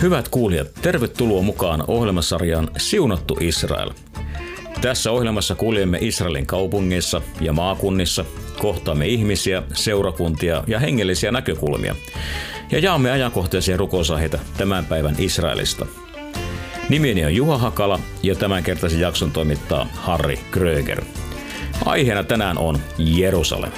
Hyvät kuulijat, tervetuloa mukaan ohjelmasarjaan Siunattu Israel. Tässä ohjelmassa kuljemme Israelin kaupungeissa ja maakunnissa, kohtaamme ihmisiä, seurakuntia ja hengellisiä näkökulmia ja jaamme ajankohtaisia rukousaiheita tämän päivän Israelista. Nimeni on Juha Hakala ja tämänkertaisen jakson toimittaa Harri Kröger. Aiheena tänään on Jerusalem.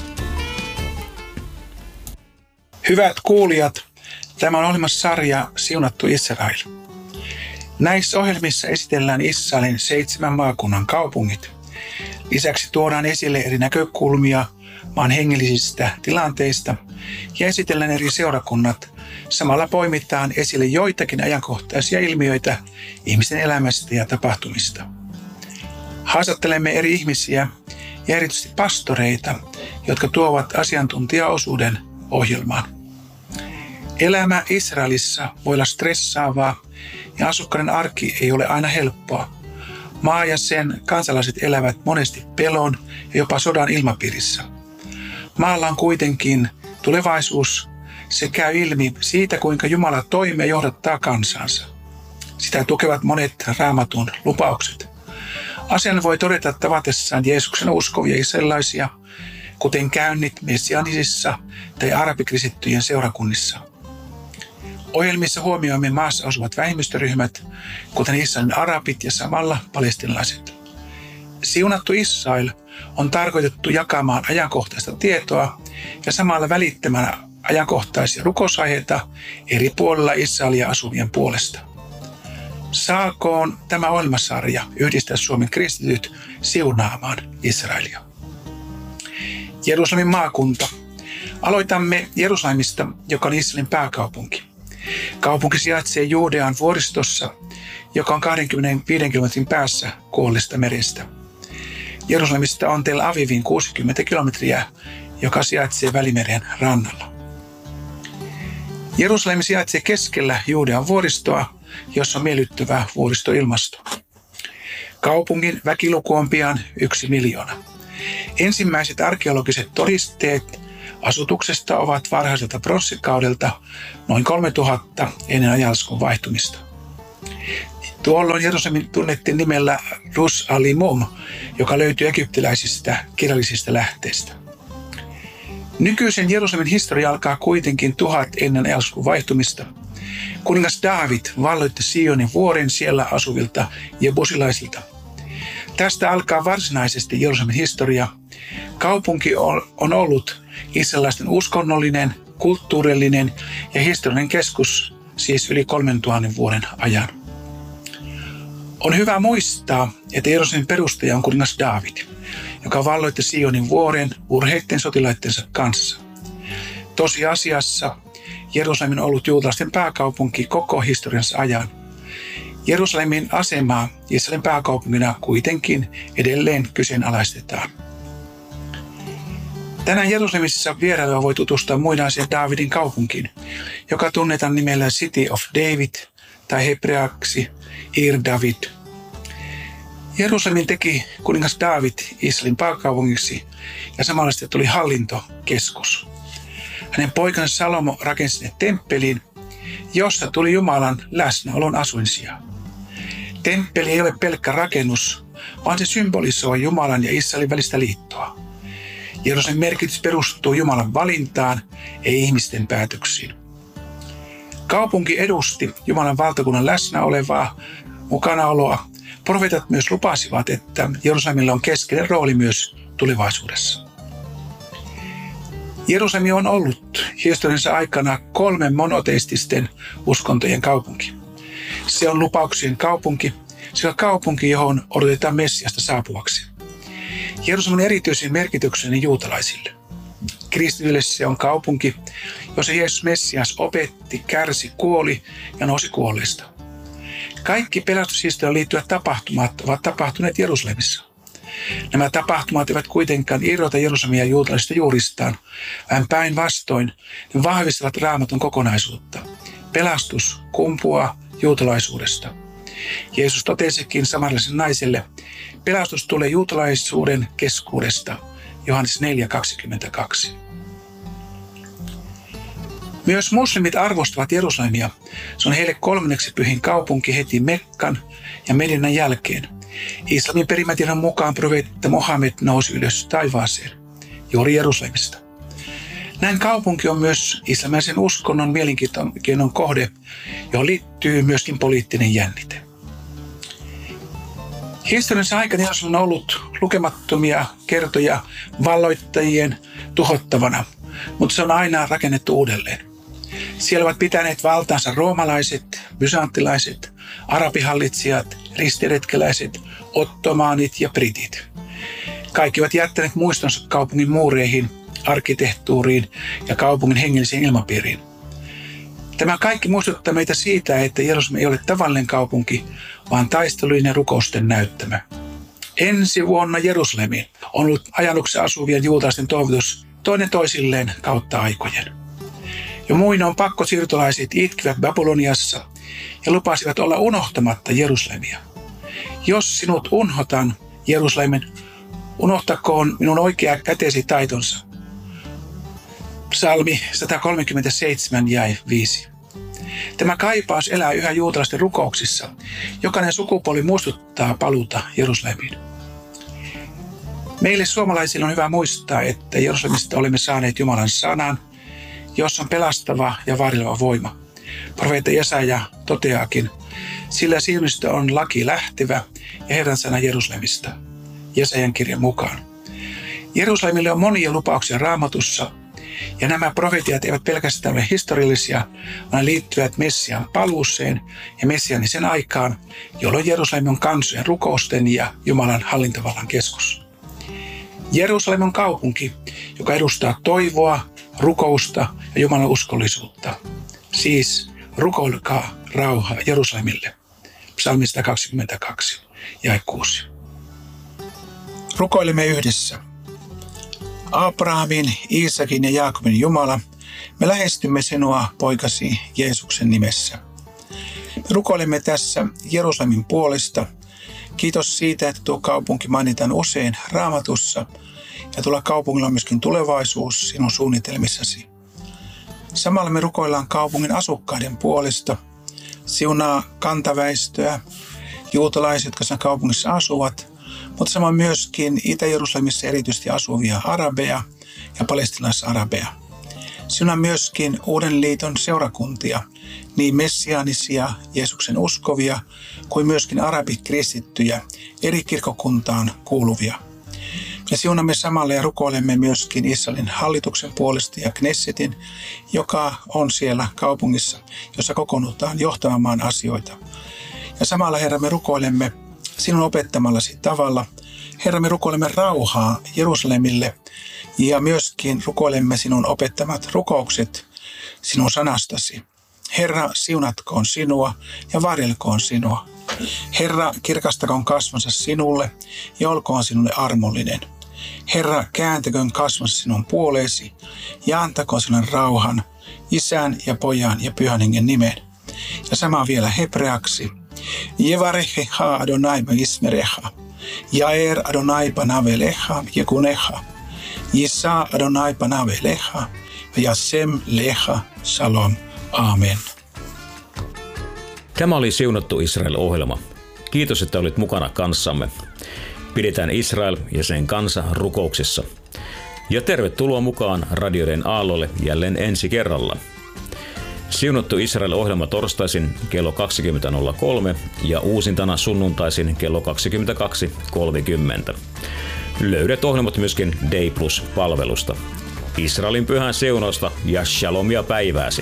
Hyvät kuulijat, tämä on ohjelmasarja Siunattu Israel. Näissä ohjelmissa esitellään Israelin 7 maakunnan kaupungit. Lisäksi tuodaan esille eri näkökulmia maan hengellisistä tilanteista ja esitellään eri seurakunnat. Samalla poimitaan esille joitakin ajankohtaisia ilmiöitä ihmisten elämästä ja tapahtumista. Haastattelemme eri ihmisiä ja erityisesti pastoreita, jotka tuovat asiantuntijaosuuden ohjelmaan. Elämä Israelissa voi olla stressaavaa ja asukkaiden arki ei ole aina helppoa. Maa ja sen kansalaiset elävät monesti pelon ja jopa sodan ilmapiirissä. Maalla on kuitenkin tulevaisuus. Se käy ilmi siitä, kuinka Jumala toimii ja johdattaa kansansa. Sitä tukevat monet Raamatun lupaukset. Asian voi todeta tavatessaan Jeesuksen uskovia sellaisia, kuten käynnit messianisissa tai arabikristittyjen seurakunnissa. Ohjelmissa huomioimme maassa asuvat vähemmistöryhmät, kuten Israelin arabit ja samalla palestiinalaiset. Siunattu Israel on tarkoitettu jakamaan ajankohtaista tietoa ja samalla välittämään ajankohtaisia rukousaiheita eri puolilla Israelia asuvien puolesta. Saakoon tämä ohjelmasarja yhdistää Suomen kristityt siunaamaan Israelia. Jerusalemin maakunta. Aloitamme Jerusalemista, joka on Israelin pääkaupunki. Kaupunki sijaitsee Juudean vuoristossa, joka on 25 kilometrin päässä Kuolleesta merestä. Jerusalemista on Tel Avivin 60 kilometriä, joka sijaitsee Välimeren rannalla. Jerusalem sijaitsee keskellä Juudean vuoristoa, jossa on miellyttävä vuoristoilmasto. Kaupungin väkiluku on pian 1 miljoona. Ensimmäiset arkeologiset todisteet asutuksesta ovat varhaiselta pronssikaudelta noin 3000 ennen ajanlaskun vaihtumista. Tuolloin Jerusalem tunnettiin nimellä Rus Alimum, joka löytyy egyptiläisistä kirjallisista lähteistä. Nykyisen Jerusalemin historia alkaa kuitenkin 1000 ennen ajanlaskun vaihtumista. Kuningas Daavid valloitti Sionin vuoren siellä asuvilta jebusilaisilta. Tästä alkaa varsinaisesti Jerusalemin historia. Kaupunki on ollut israelilaisten uskonnollinen, kulttuurillinen ja historiallinen keskus siis yli 3000 vuoden ajan. On hyvä muistaa, että Jerusalemin perustaja on kuningas Daavid, joka valloitti Sionin vuoren urheitten sotilaittensa kanssa. Tosiasiassa Jerusalem on ollut juutalaisten pääkaupunki koko historiansa ajan. Jerusalemin asemaa Israelin pääkaupungina kuitenkin edelleen kyseenalaistetaan. Tänään Jerusalemissa vierailua voi tutustua muinaiseen Daavidin kaupunkiin, joka tunnetaan nimellä City of David tai hebreaksi Ir David. Jerusalemin teki kuningas Daavid Israelin pääkaupungiksi ja samalla sitten tuli hallintokeskus. Hänen poikansa Salomo rakensi sinne temppelin, jossa tuli Jumalan läsnäolon asuinsija. Temppeli ei ole pelkkä rakennus, vaan se symbolisoi Jumalan ja Israelin välistä liittoa. Jerusalemin merkitys perustuu Jumalan valintaan, ei ihmisten päätöksiin. Kaupunki edusti Jumalan valtakunnan läsnä olevaa mukanaoloa. Profeetat myös lupasivat, että Jerusalemilla on keskeinen rooli myös tulevaisuudessa. Jerusalem on ollut historiansa aikana 3 monoteististen uskontojen kaupunki. Se on lupauksien kaupunki, sekä kaupunki, johon odotetaan Messiasta saapuvaksi. Jerusalem on erityisen merkityksellinen juutalaisille. Kristityille se on kaupunki, jossa Jeesus Messias opetti, kärsi, kuoli ja nousi kuolleista. Kaikki pelastushistoriaan liittyvät tapahtumat ovat tapahtuneet Jerusalemissa. Nämä tapahtumat eivät kuitenkaan irrota Jerusalemia juutalaisista juuristaan, vaan päinvastoin ne vahvistavat Raamatun kokonaisuutta. Pelastus kumpuaa juutalaisuudesta. Jeesus totesikin samarialaiselle naiselle, pelastus tulee juutalaisuuden keskuudesta. Johannes 4:22. Myös muslimit arvostavat Jerusalemia. Se on heille 3. pyhin kaupunki heti Mekkan ja Medinan jälkeen. Islamin perimätiedon mukaan profeetta Mohammed nousi ylös taivaaseen, juuri Jerusalemista. Näin kaupunki on myös islamilaisen uskonnon mielenkiinnon kohde, johon liittyy myöskin poliittinen jännite. Historiassa aikana Jerusalem on ollut lukemattomia kertoja valloittajien tuhottavana, mutta se on aina rakennettu uudelleen. Siellä ovat pitäneet valtaansa roomalaiset, bysantilaiset, arabihallitsijat, ristiretkeläiset, ottomaanit ja britit. Kaikki ovat jättäneet muistonsa kaupungin muureihin, arkkitehtuuriin ja kaupungin hengelliseen ilmapiiriin. Tämä kaikki muistuttaa meitä siitä, että Jerusalem ei ole tavallinen kaupunki, vaan taistelujen ja rukousten näyttämö. Ensi vuonna Jerusalemiin on ollut ajannuksessa asuvien juutalaisten toivotus toinen toisilleen kautta aikojen. Jo muinoin pakkosiirtolaiset itkivät Babyloniassa ja lupasivat olla unohtamatta Jerusalemia. Jos sinut unhotan, Jerusalemin, unohtakoon minun oikea kätesi taitonsa. Psalmi 137 jäi 5. Tämä kaipaus elää yhä juutalaisten rukouksissa. Jokainen sukupolvi muistuttaa paluuta Jerusalemiin. Meille suomalaisille on hyvä muistaa, että Jerusalemista olemme saaneet Jumalan sanan, jossa on pelastava ja varjeleva voima. Profeetta Jesaja toteaakin, sillä Sionista on laki lähtevä ja Herran sana Jerusalemista, Jesajan kirjan mukaan. Jerusalemille on monia lupauksia Raamatussa, ja nämä profetiat eivät pelkästään ole historiallisia, vaan liittyvät Messiaan paluuseen ja messiaanisen aikaan, jolloin Jerusalem on kansojen rukousten ja Jumalan hallintovallan keskus. Jerusalem on kaupunki, joka edustaa toivoa, rukousta ja Jumalan uskollisuutta. Siis rukoilkaa rauhaa Jerusalemille. Psalmi 122 jae 6. Rukoilemme yhdessä. Abrahamin, Iisakin ja Jaakobin Jumala, me lähestymme sinua poikasi Jeesuksen nimessä. Me rukoilemme tässä Jerusalemin puolesta. Kiitos siitä, että tuo kaupunki mainitaan usein Raamatussa ja tuolla kaupungilla on myöskin tulevaisuus sinun suunnitelmissasi. Samalla me rukoillaan kaupungin asukkaiden puolesta. Siunaa kantaväestöä, juutalaiset, jotka siinä kaupungissa asuvat, mutta samoin myöskin Itä-Jerusalemissa erityisesti asuvia arabeja ja palestiinalaisarabeja. Siunaa myöskin Uuden liiton seurakuntia, niin messiaanisia Jeesuksen uskovia kuin myöskin arabikristittyjä eri kirkkokuntaan kuuluvia. Me siunamme samalla ja rukoilemme myöskin Israelin hallituksen puolesta ja Knessetin, joka on siellä kaupungissa, jossa kokoonnutaan johtamaan maan asioita. Ja samalla, Herra, me rukoilemme sinun opettamallasi tavalla. Herra, me rukoilemme rauhaa Jerusalemille ja myöskin rukoilemme sinun opettamat rukoukset sinun sanastasi. Herra, siunatkoon sinua ja varjelkoon sinua. Herra, kirkastakoon kasvonsa sinulle ja olkoon sinulle armollinen. Herra, kääntäköön kasvonsa sinun puoleesi ja antakoon sinulle rauhan Isän ja Pojan ja Pyhän Hengen nimeen. Ja sama vielä hebreaksi. Jevarecheha Adonai ismerecha, Jaer Adonai panavelecha jekunecha, Jisa Adonai panavelecha, Jasem lecha shalom. Amen. Tämä oli Siunattu Israel-ohjelma. Kiitos, että olit mukana kanssamme. Pidetään Israel ja sen kansa rukouksissa. Ja tervetuloa mukaan radioiden aallolle jälleen ensi kerralla. Siunattu Israel-ohjelma torstaisin kello 20.03 ja uusintana sunnuntaisin kello 22.30. Löydät ohjelmat myöskin Day Plus-palvelusta. Israelin pyhän siunausta ja shalomia päivääsi.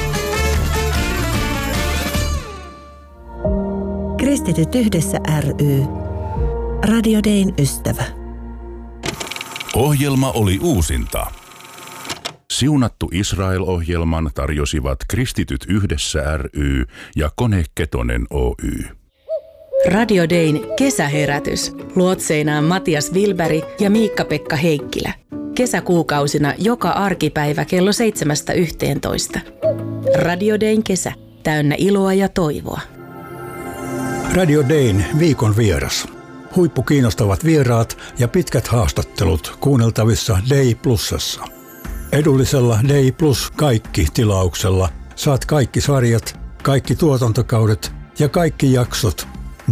Kristityt yhdessä ry. Radio Dayn ystävä. Ohjelma oli uusinta. Siunattu Israel-ohjelman tarjosivat Kristityt yhdessä ry ja Kone Ketonen Oy. Radio Dayn kesäherätys. Luotseinaan Matias Wilberg ja Miikka-Pekka Heikkilä. Kesäkuukausina joka arkipäivä kello 7:11. Radio Dayn kesä. Täynnä iloa ja toivoa. Radio Dayn viikon vieras. Huippukiinnostavat vieraat ja pitkät haastattelut kuunneltavissa Day Plusassa. Edullisella Dei Plus kaikki -tilauksella saat kaikki sarjat, kaikki tuotantokaudet ja kaikki jaksot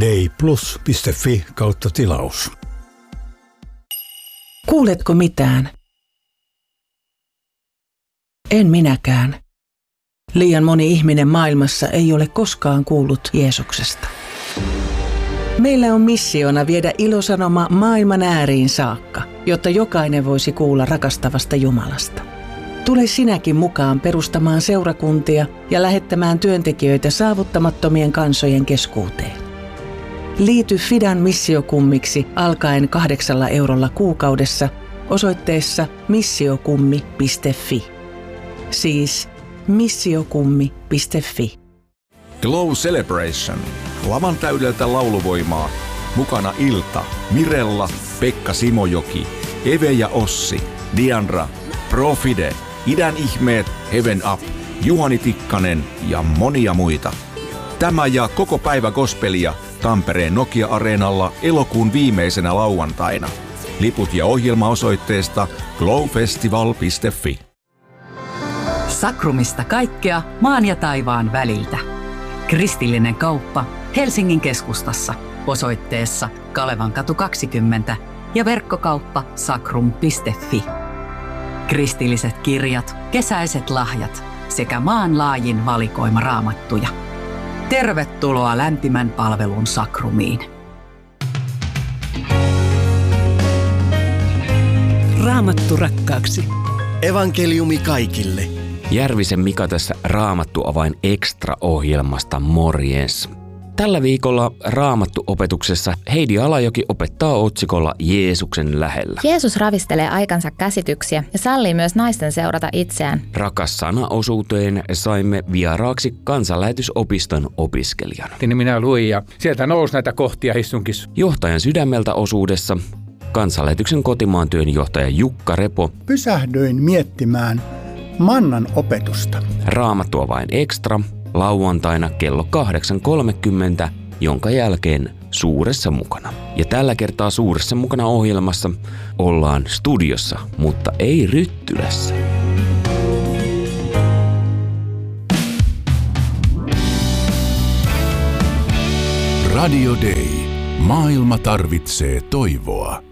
deiplus.fi/tilaus. Kuuletko mitään? En minäkään. Liian moni ihminen maailmassa ei ole koskaan kuullut Jeesuksesta. Meillä on missiona viedä ilosanoma maailman ääriin saakka, jotta jokainen voisi kuulla rakastavasta Jumalasta. Tule sinäkin mukaan perustamaan seurakuntia ja lähettämään työntekijöitä saavuttamattomien kansojen keskuuteen. Liity Fidan missiokummiksi alkaen 8 eurolla kuukaudessa osoitteessa missiokummi.fi. Siis missiokummi.fi. Glow Celebration. Lavan täydeltä lauluvoimaa. Mukana Ilta, Mirella, Pekka Simojoki, Eve ja Ossi, Diandra, Profide, Idän ihmeet, Heaven Up, Juhani Tikkanen ja monia muita. Tämä ja koko päivä gospelia Tampereen Nokia-areenalla elokuun viimeisenä lauantaina. Liput ja ohjelma osoitteesta glowfestival.fi. Sakrumista kaikkea maan ja taivaan väliltä. Kristillinen kauppa Helsingin keskustassa osoitteessa Kalevankatu 20 ja verkkokauppa sakrum.fi. Kristilliset kirjat, kesäiset lahjat sekä maanlaajin valikoima raamattuja. Tervetuloa lämpimän palvelun Sakrumiin. Raamattu rakkaaksi. Evankeliumi kaikille. Järvisen Mika tässä Raamattu-avain Extra-ohjelmasta, morjens. Tällä viikolla Raamattu-opetuksessa Heidi Alajoki opettaa otsikolla Jeesuksen lähellä. Jeesus ravistelee aikansa käsityksiä ja sallii myös naisten seurata itseään. Rakas sana-osuuteen saimme vieraaksi kansanlähetysopiston opiskelijan. Niin minä luin ja sieltä nousi näitä kohtia istunkissa. Johtajan sydämeltä osuudessa kansanlähetyksen kotimaan työnjohtaja Jukka Repo. Pysähdyin miettimään mannan opetusta. Raamattu-avain Extra lauantaina kello 8.30, jonka jälkeen Suuressa mukana. Ja tällä kertaa Suuressa mukana ohjelmassa ollaan studiossa, mutta ei Ryttylässä. Radio Day. Maailma tarvitsee toivoa.